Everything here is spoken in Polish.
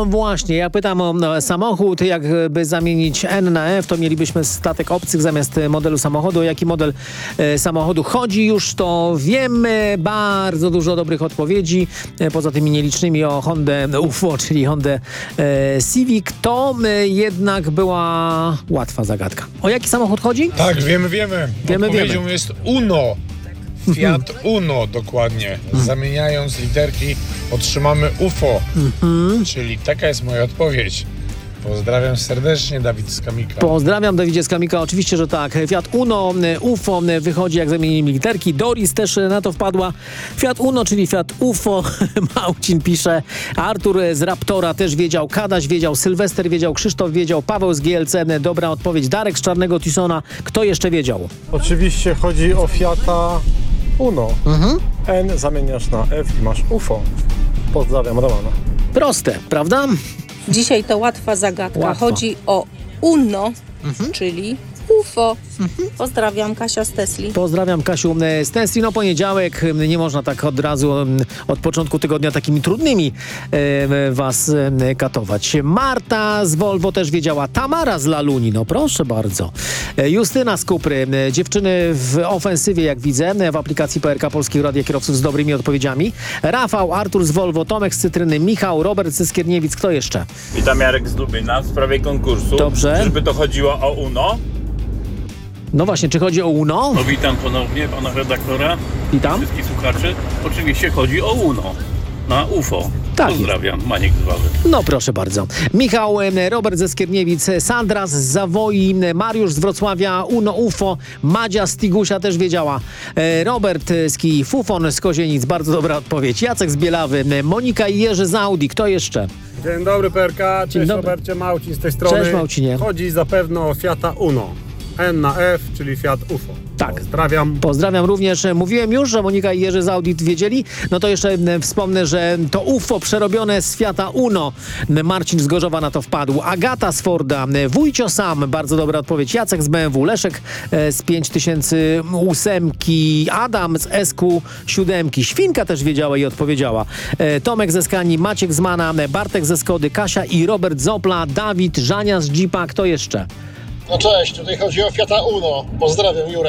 No właśnie, ja pytam o samochód, jakby zamienić N na F, to mielibyśmy statek obcych zamiast modelu samochodu. O jaki model samochodu chodzi? Już to wiemy, bardzo dużo dobrych odpowiedzi, poza tymi nielicznymi o Hondę UFO, czyli Hondę Civic. To jednak była łatwa zagadka. O jaki samochód chodzi? Tak, wiemy. Odpowiedzią jest Uno. Fiat Uno dokładnie. Zamieniając literki otrzymamy UFO. Czyli taka jest moja odpowiedź. Pozdrawiam serdecznie, Dawid z Kamika. Pozdrawiam, Dawidzie z Kamika. Oczywiście, że tak. Fiat Uno, UFO wychodzi jak zamienimy literki. Doris też na to wpadła. Fiat Uno, czyli Fiat UFO. Małcin pisze. Artur z Raptora też wiedział. Kadaś wiedział. Sylwester wiedział. Krzysztof wiedział. Paweł z GLC. Dobra odpowiedź. Darek z Czarnego Tucsona. Kto jeszcze wiedział? Oczywiście chodzi o Fiata Uno. N zamieniasz na F i masz UFO. Pozdrawiam, Romana. Proste, prawda? Dzisiaj to łatwa zagadka. Łatwo. Chodzi o Uno, czyli UFO. Pozdrawiam, Kasia z Tesli. Pozdrawiam, Kasiu z Tesli. No poniedziałek, nie można tak od razu od początku tygodnia takimi trudnymi was katować. Marta z Volvo też wiedziała. Tamara z Laluni, no proszę bardzo. Justyna z Kupry. Dziewczyny w ofensywie, jak widzę, w aplikacji PRK Polskich Radia Kierowców z dobrymi odpowiedziami. Rafał, Artur z Volvo, Tomek z Cytryny, Michał, Robert ze Skierniewic. Kto jeszcze? Witam, Jarek z Lubyna w sprawie konkursu. Dobrze. Czyżby to chodziło o Uno? No właśnie, czy chodzi o Uno? No, witam ponownie pana redaktora. Witam. Wszystkich słuchaczy. Oczywiście chodzi o Uno. Na UFO. Tak Pozdrawiam, Maniek z Wawy. No proszę bardzo. Michał, Robert ze Skierniewic, Sandra z Zawoi, Mariusz z Wrocławia, Uno, UFO, Madzia z Tigusia też wiedziała. Robert z Kij, Fufon z Kozienic, bardzo dobra odpowiedź. Jacek z Bielawy, Monika i Jerzy z Audi. Kto jeszcze? Dzień dobry, PRK. Cześć, dobry. Robercie, Małcin z tej strony. Cześć, Małcinie. Chodzi zapewne o Fiata Uno. N na F, czyli Fiat UFO. Tak. Pozdrawiam. Pozdrawiam również. Mówiłem już, że Monika i Jerzy z Audi wiedzieli. No to jeszcze wspomnę, że to UFO przerobione z Fiata Uno. Marcin z Gorzowa na to wpadł. Agata z Forda. Wójcio Sam. Bardzo dobra odpowiedź. Jacek z BMW. Leszek z 5008. Adam z SQ7. Świnka też wiedziała i odpowiedziała. Tomek ze Skani. Maciek z Mana. Bartek ze Skody. Kasia i Robert z Opla. Dawid, Żania z Jeepa. Kto jeszcze? No cześć, tutaj chodzi o Fiata Uno. Pozdrawiam, Jurek.